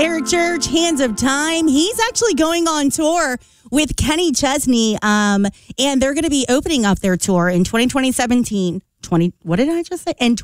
Eric Church, Hands of Time. He's actually going on tour with Kenny Chesney, and they're going to be opening up their tour in 2017. What did I just say? In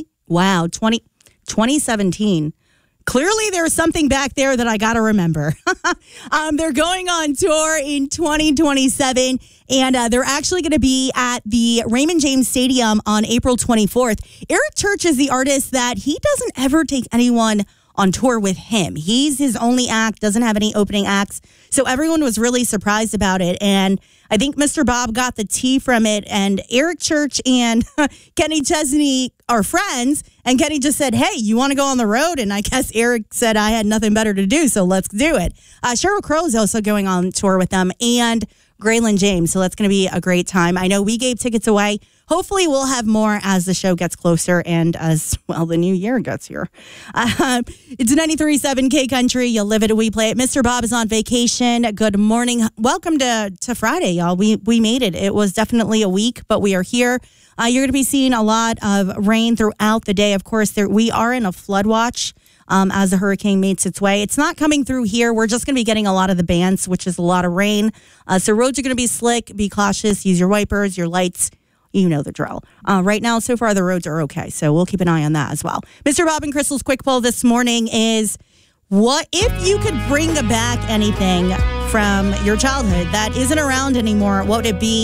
2017. Clearly, there's something back there that I got to remember. They're going on tour in 2027, and they're actually going to be at the Raymond James Stadium on April 24th. Eric Church is the artist that he doesn't ever take anyone on tour with him. He's his only act, doesn't have any opening acts. So everyone was really surprised about it. And I think Mr. Bob got the tea from it. And Eric Church and Kenny Chesney are friends. And Kenny just said, hey, you want to go on the road? And I guess Eric said, I had nothing better to do, so let's do it. Sheryl Crow is also going on tour with them, and Graylin James. So that's going to be a great time. I know we gave tickets away. Hopefully we'll have more as the show gets closer and as, well, the new year gets here. It's 93.7 K Country. You live it, we play it. Mr. Bob is on vacation. Good morning. Welcome to Friday, y'all. We made it. It was definitely a week, but we are here. You're going to be seeing a lot of rain throughout the day. Of course, we are in a flood watch as the hurricane makes its way. It's not coming through here. We're just going to be getting a lot of the bands, which is a lot of rain. So roads are going to be slick. Be cautious. Use your wipers, your lights. You know the drill. Right now, so far, the roads are okay. So we'll keep an eye on that as well. Mr. Bob and Crystal's quick poll this morning is, what if you could bring back anything from your childhood that isn't around anymore? What would it be?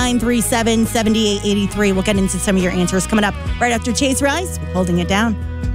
877-937-7883. We'll get into some of your answers coming up right after Chase Rice, Holding It Down.